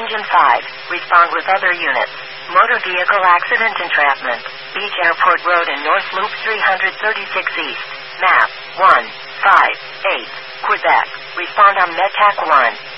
Engine 5, respond with other units. Motor vehicle accident entrapment. Beach Airport Road in North Loop 336 East. Map 158. Quebec. Respond on MedTac 1.